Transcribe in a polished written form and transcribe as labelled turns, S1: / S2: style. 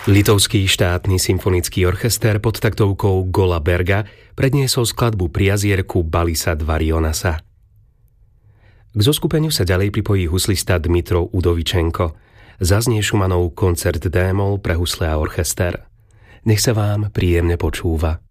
S1: Litovský štátny symfonický orchester pod taktovkou Gola Berga predniesol skladbu Priazierku Balisa Dvarionasa. K zoskupeniu sa ďalej pripojí huslista Dmitro Udovičenko. Zaznie Schumannov koncert D-moll pre husle a orchester. Nech sa vám príjemne počúva.